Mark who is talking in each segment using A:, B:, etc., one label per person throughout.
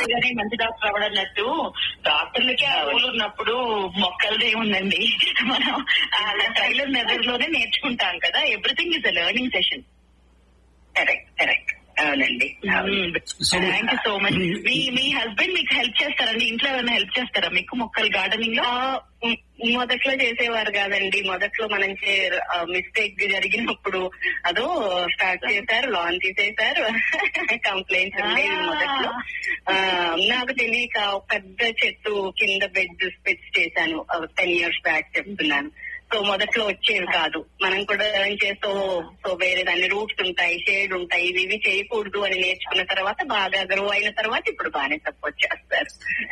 A: కానీ మంచి డాక్టర్ అవడన్నట్టు డాక్టర్లకి ఆ రూల్ ఉన్నప్పుడు మొక్కలదే ఉందండి. మనం అలా ట్రైల్ అండ్ ఎర్రర్ లోనే నేర్చుకుంటాం కదా. Everything is a learning session. Correct correct. అవునండి. Thank you so much. Me husband మీకు హెల్ప్ చేస్తారండి? ఇంట్లో ఏమైనా హెల్ప్ చేస్తారా మీకు మొక్కలు గార్డెనింగ్ లో?
B: మొదట్లో చేసేవారు కాదండి. మొదట్లో మనం మిస్టేక్ జరిగినప్పుడు అదో స్టార్ట్ చేశారు, లాన్ తీసేశారు, కంప్లైంట్స్ ఉండేవి మొదట్లో. నాకు తెలియక పెద్ద చెట్టు కింద బెడ్ స్పెచ్ చేశాను 10 years బ్యాక్ చెప్తున్నాను. సో మొదట్లో వచ్చేవి కాదు. మనం కూడా చేస్తూ సో వేరే దాన్ని రూట్స్ ఉంటాయి, షేడ్ ఉంటాయి, ఇవి చేయకూడదు అని నేర్చుకున్న తర్వాత బాగా గ్రో అయిన తర్వాత ఇప్పుడు బాగానే సపోర్ట్ చేస్తారు.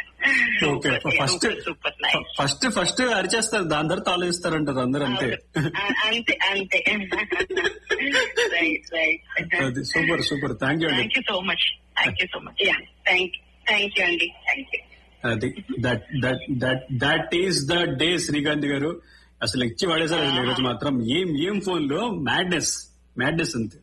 C: ఫస్ట్ అరిచేస్తారు, దాని తర్వాత ఆలోచిస్తారంటారు అందరూ. అంతే
B: అంతే అంతే. Right right.
C: Super super. Thank you అండి.
B: Thank you so much. Thank you so much. Thank you అండి. Thank you.
C: అది that is the day. Srikanth గారు అసలు ఇచ్చి పడేసారు ఈరోజు మాత్రం. ఏం ఫోన్ లో మ్యాడ్నెస్ అంతే.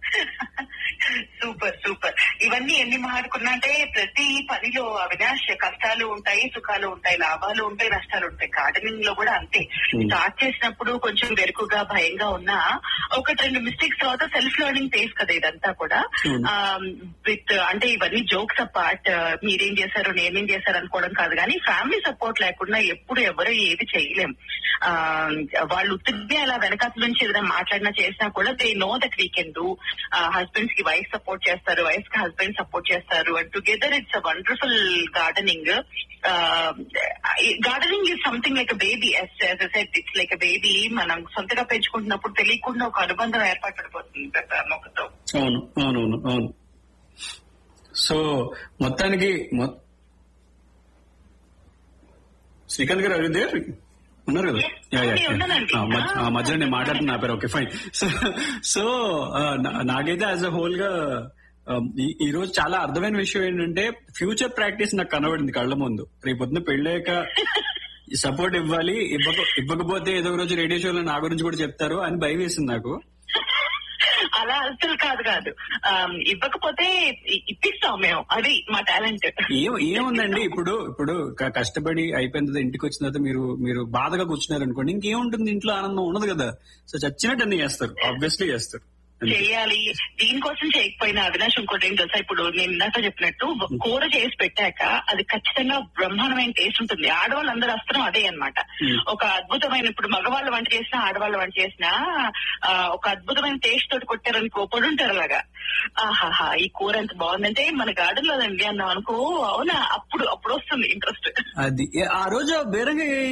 A: Super super. ఇవన్నీ ఎన్ని మాట్లాడుకున్నాంటే ప్రతి పనిలో అవినాష్ కష్టాలు ఉంటాయి, సుఖాలు ఉంటాయి, లాభాలు ఉంటాయి, నష్టాలు ఉంటాయి. గార్డెనింగ్ లో కూడా అంతే. స్టార్ట్ చేసినప్పుడు కొంచెం వెరుకుగా భయంగా ఉన్నా 1-2 మిస్టేక్స్ తర్వాత సెల్ఫ్ లెర్నింగ్ ఫేస్ కదా ఇదంతా కూడా. అంటే ఇవన్నీ జోక్స్ అపార్ట్, మీరేం చేశారు నేనేం చేశారు అనుకోవడం కాదు, కానీ ఫ్యామిలీ సపోర్ట్ లేకుండా ఎప్పుడు ఎవరు ఏది చేయలేం. వాళ్ళు ఉత్తిగా అలా వెనకాల నుంచి ఏదైనా మాట్లాడినా చేసినా కూడా they know that we can do. Husbands కి వైఫ్ సపోర్ట్ చేస్తారు, వైఫ్ కి హస్బెండ్ సపోర్ట్ చేస్తారు, and together it's a wonderful gardening. Gardening is something like a baby. It's like a baby. మనం సొంతగా పెంచుకుంటున్నప్పుడు తెలియకుండా ఒక అనుబంధం ఏర్పడిపోతుంది మొక్కతో.
C: అవును అవునవును అవును. సో మొత్తానికి శ్రీకాంత్ గారు అదే ఉన్నారు కదా. మధ్యలో నేను మాట్లాడుతున్నా పేరు. Okay fine. సో నాకైతే యాజ్ అ హోల్ గా ఈ రోజు చాలా అర్థమైన విషయం ఏంటంటే ఫ్యూచర్ ప్రాక్టీస్ నాకు కనబడింది కళ్ళ ముందు. రేపొద్దున పెళ్ళాక సపోర్ట్ ఇవ్వాలి, ఇవ్వకపోతే ఏదో రోజు రేడియో షోలో నా గురించి కూడా చెప్తారు అని భయం వేసింది నాకు.
A: అలా అసలు కాదు. ఇవ్వకపోతే ఇప్పిస్తాం మేము, అది మా టాలెంట్.
C: ఏముందండి ఇప్పుడు కష్టపడి అయిపోయిన ఇంటికి వచ్చిన తర్వాత మీరు బాధగా కూర్చున్నారు అనుకోండి, ఇంకేముంటుంది ఇంట్లో? ఆనందం ఉండదు కదా. సో చచ్చినట్టు అన్ని చేస్తారు, ఆబ్వియస్లీ చేస్తారు.
A: చేయాలి. దీనికోసం చేయకపోయినా అవినాష్ ఇంకోటి ఏం తెలుసా, ఇప్పుడు నేను ఇందాక చెప్పినట్టు కూర చేసి పెట్టాక అది ఖచ్చితంగా బ్రహ్మాండమైన టేస్ట్ ఉంటుంది. ఆడవాళ్ళందరూ అస్త్రం అదే అన్నమాట. ఒక అద్భుతమైన, ఇప్పుడు మగవాళ్ళు వంట చేసినా ఆడవాళ్ళు వంట చేసినా ఒక అద్భుతమైన టేస్ట్ తోటి కొట్టారని కోపడి ఉంటారు అలాగా. ఆహాహా ఈ కూర ఎంత బాగుందంటే మన గార్డెన్ లోదండి అన్నాం అనుకో, అవునా, అప్పుడు వస్తుంది ఇంట్రెస్ట్.
C: అది ఆ రోజు బేరంగా